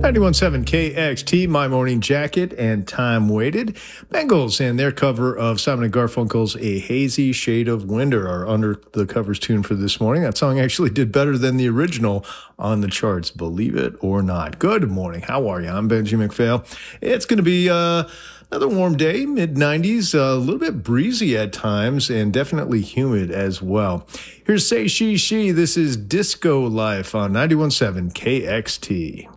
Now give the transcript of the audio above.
91.7 KXT, My Morning Jacket, and Time Waited. Bengals and their cover of Simon & Garfunkel's A Hazy Shade of Winter are under the covers tune for this morning. That song actually did better than the original on the charts, believe it or not. Good morning. How are you? I'm Benji McPhail. It's going to be another warm day, mid-90s, a little bit breezy at times, and definitely humid as well. Here's Say She. This is Disco Life on 91.7 KXT.